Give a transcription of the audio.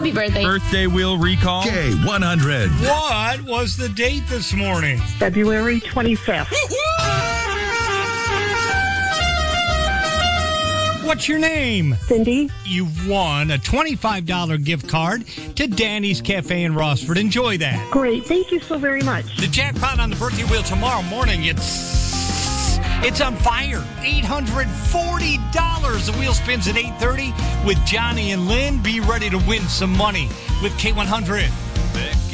Happy birthday. Birthday wheel recall. K100. What was the date this morning? February 25th. What's your name? Cindy. You've won a $25 gift card to Danny's Cafe in Rossford. Enjoy that. Great. Thank you so very much. The jackpot on the birthday wheel tomorrow morning, it's on fire. $840. The wheel spins at 8:30 with Johnny and Lynn. Be ready to win some money with K100.